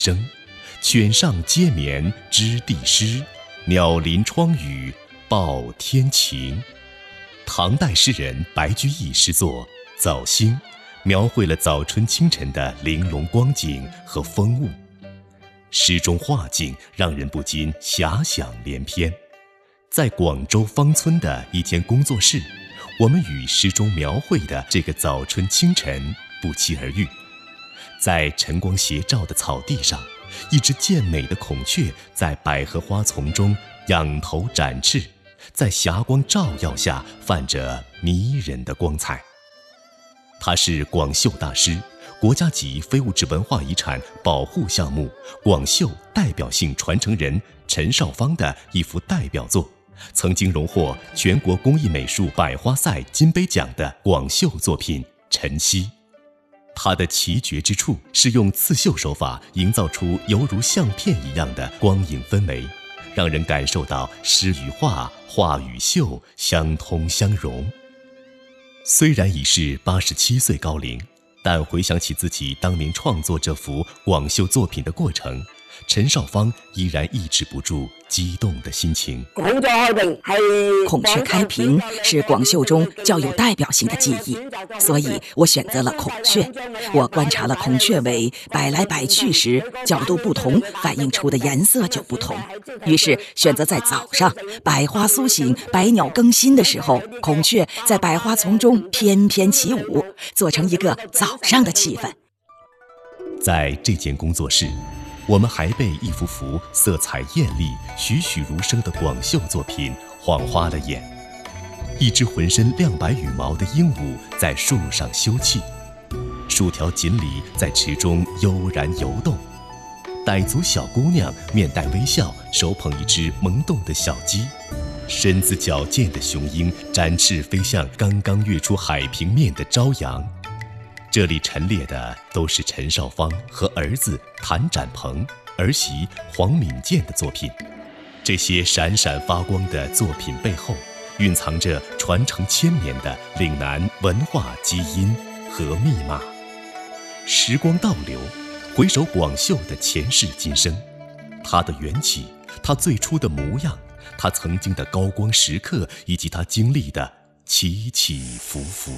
声，犬上皆眠知地诗，鸟临窗宇报天晴。唐代诗人白居易诗作《早兴》，描绘了早春清晨的玲珑光景和风物。诗中画境让人不禁遐想连篇。在广州芳村的一间工作室，我们与诗中描绘的这个早春清晨不期而遇。在晨光斜照的草地上，一只健美的孔雀在百合花丛中仰头展翅，在霞光照耀下泛着迷人的光彩。他是广绣大师，国家级非物质文化遗产保护项目广绣代表性传承人陈少芳的一幅代表作，曾经荣获全国工艺美术百花赛金杯奖的广绣作品《晨曦》。它的奇绝之处是用刺绣手法营造出犹如相片一样的光影氛围，让人感受到诗与画、画与绣相通相融。虽然已是87岁高龄，但回想起自己当年创作这幅广绣作品的过程，陈少芳依然抑制不住激动的心情。 孔雀开屏是广绣中较有代表性的技艺，所以我选择了孔雀。我观察了孔雀尾摆来摆去时，角度不同，反映出的颜色就不同。于是选择在早上，百花苏醒，百鸟更新的时候，孔雀在百花丛中翩翩起舞，做成一个早上的气氛。 在这间工作室，我们还被一幅幅色彩艳丽、栩栩如生的广绣作品晃花了眼。一只浑身亮白羽毛的鹦鹉在树上休憩，数条锦鲤在池中悠然游动，傣族小姑娘面带微笑，手捧一只萌动的小鸡，身子矫健的雄鹰展翅飞向刚刚跃出海平面的朝阳。这里陈列的都是陈少芳和儿子谭展鹏、儿媳黄敏健的作品。这些闪闪发光的作品背后，蕴藏着传承千年的岭南文化基因和密码。时光倒流，回首广绣的前世今生，它的缘起，它最初的模样，它曾经的高光时刻，以及它经历的起起伏伏。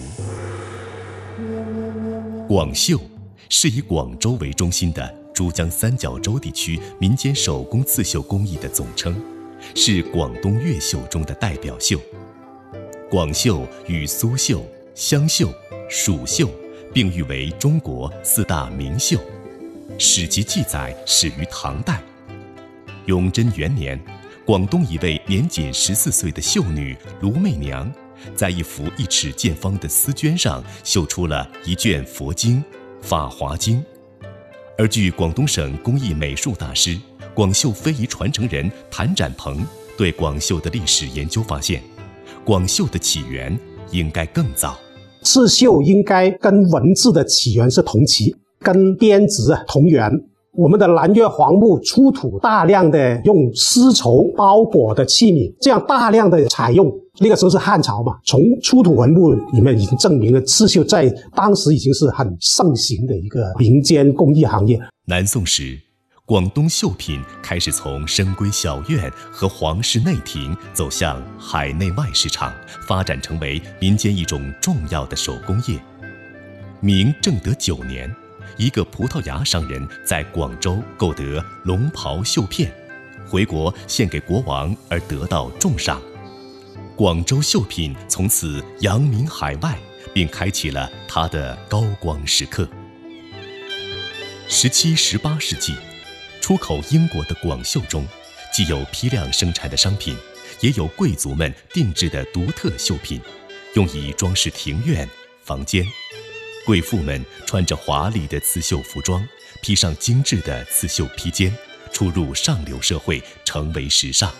广绣是以广州为中心的珠江三角洲地区民间手工刺绣工艺的总称，是广东粤绣中的代表绣。广绣与苏绣、湘绣、蜀绣并誉为中国4大名绣。史籍记载始于唐代。永贞元年，广东一位年仅14岁的绣女卢媚娘，在一幅1尺见方的丝绢上绣出了一卷佛经《法华经》。而据广东省工艺美术大师、广绣非遗传承人谭展鹏对广绣的历史研究发现，广绣的起源应该更早。 刺绣应该跟文字的起源是同期，跟编织同源。我们的南越黄木出土大量的用丝绸包裹的器皿，这样大量的采用，那个时候是汉朝嘛，从出土文物里面已经证明了刺绣在当时已经是很盛行的一个民间工艺行业。 南宋时，广东绣品开始从深闺小院和皇室内廷走向海内外市场，发展成为民间一种重要的手工业。明正德9年，一个葡萄牙商人在广州购得龙袍绣片，回国献给国王而得到重赏。广州绣品从此扬名海外，并开启了它的高光时刻。17、18世纪，出口英国的广绣中，既有批量生产的商品，也有贵族们定制的独特绣品，用以装饰庭院、房间。贵妇们穿着华丽的刺绣服装，披上精致的刺绣披肩，出入上流社会，成为时尚。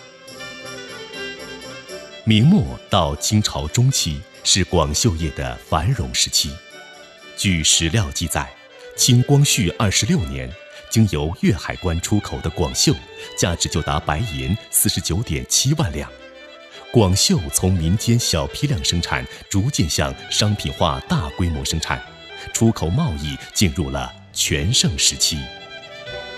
明末到清朝中期是广绣业的繁荣时期。据史料记载，清光绪26年，经由粤海关出口的广绣，价值就达白银49.7万两。广绣从民间小批量生产，逐渐向商品化大规模生产，出口贸易进入了全盛时期。